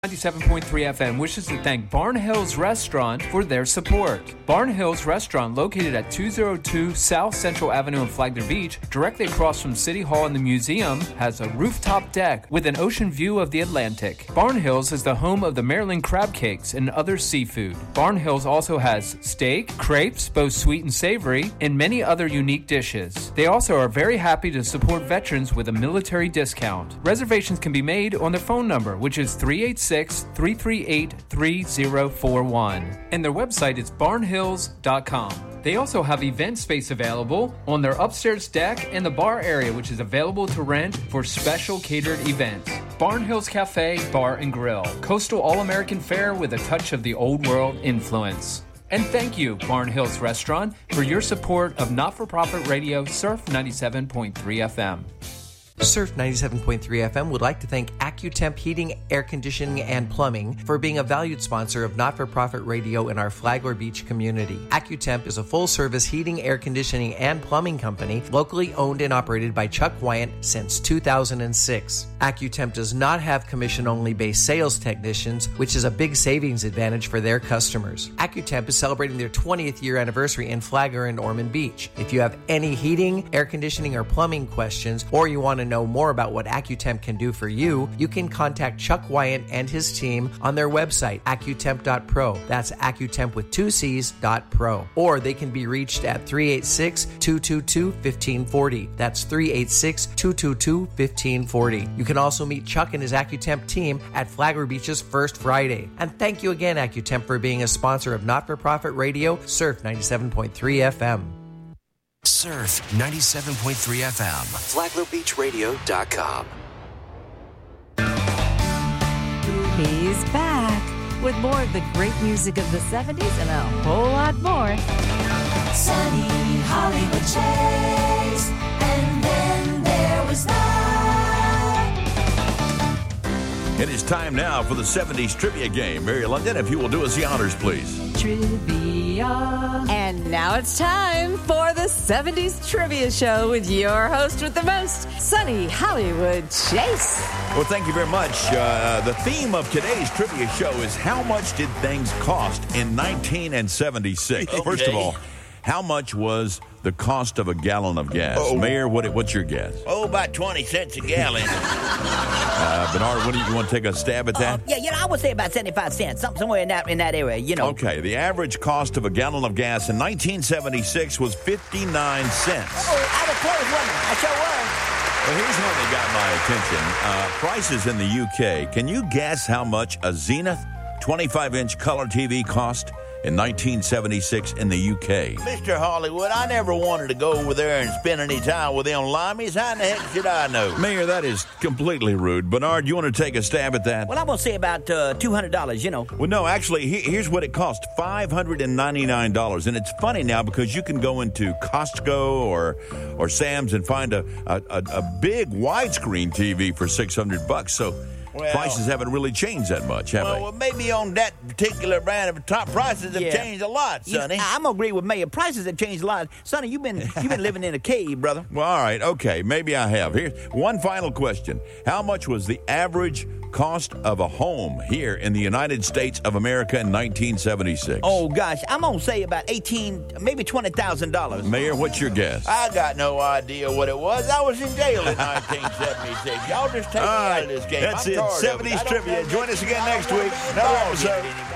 97.3 FM wishes to thank Barn Hills Restaurant for their support. Barn Hills Restaurant, located at 202 South Central Avenue in Flagler Beach, directly across from City Hall and the museum, has a rooftop deck with an ocean view of the Atlantic. Barn Hills is the home of the Maryland crab cakes and other seafood. Barn Hills also has steak, crepes, both sweet and savory, and many other unique dishes. They also are very happy to support veterans with a military discount. Reservations can be made on their phone number, which is 386-338-3041. And their website is barnhills.com. They also have event space available on their upstairs deck and the bar area, which is available to rent for special catered events. Barn Hills Cafe, Bar and Grill. Coastal All-American fare with a touch of the old world influence. And thank you, Barn Hills Restaurant, for your support of not-for-profit radio Surf 97.3 FM. Surf 97.3 FM would like to thank AccuTemp Heating, Air Conditioning, and Plumbing for being a valued sponsor of not-for-profit radio in our Flagler Beach community. AccuTemp is a full-service heating, air conditioning, and plumbing company locally owned and operated by Chuck Wyant since 2006. AccuTemp does not have commission-only based sales technicians, which is a big savings advantage for their customers. AccuTemp is celebrating their 20th year anniversary in Flagler and Ormond Beach. If you have any heating, air conditioning, or plumbing questions, or you want to know more about what AccuTemp can do for you, you can contact Chuck Wyant and his team on their website, accutemp.pro. That's AccuTemp with 2 C's.pro. Or they can be reached at 386-222-1540. That's 386-222-1540. You can also meet Chuck and his AccuTemp team at Flagler Beach's First Friday. And thank you again, AccuTemp, for being a sponsor of not-for-profit radio, Surf 97.3 FM. Surf 97.3 FM. FlaglerBeachRadio.com. He's back with more of the great music of the 70s and a whole lot more. Sunny Hollywood Chase, and then there was that. It is time now for the 70s trivia game. Mary London, if you will do us the honors, please. Trivia. And now it's time for the 70s Trivia Show with your host with the most, Sunny Hollywood Chase. Well, thank you very much. The theme of today's trivia show is how much did things cost in 1976? Okay. First of all, how much was the cost of a gallon of gas? Mayor, what's your guess? About 20 cents a gallon. Bernard, what do you want to take a stab at that? I would say about 75 cents, somewhere in that area, Okay, the average cost of a gallon of gas in 1976 was 59 cents. I was close, wasn't I? I sure was. Well, here's how they got my attention. Prices in the UK. Can you guess how much a Zenith 25-inch color TV cost in 1976 in the UK? Mr. Hollywood, I never wanted to go over there and spend any time with them limeys. How in the heck should I know? Mayor, that is completely rude. Bernard, you want to take a stab at that? Well, I'm going to say about $200, Well, no, actually, here's what it cost, $599. And it's funny now because you can go into Costco or Sam's and find a big widescreen TV for $600. So prices haven't really changed that much, have they? Well, maybe on that particular brand of top prices have changed a lot, Sonny. I'm going to agree with Mayor. Prices have changed a lot. Sonny, you've been living in a cave, brother. Well, all right, okay, maybe I have. Here's one final question. How much was the average cost of a home here in the United States of America in 1976? Oh, gosh, I'm going to say about maybe $20,000. Mayor, what's your guess? I got no idea what it was. I was in jail in 1976. Y'all just take me out of this game. That's it. 70s trivia. Join us again next week. Another episode.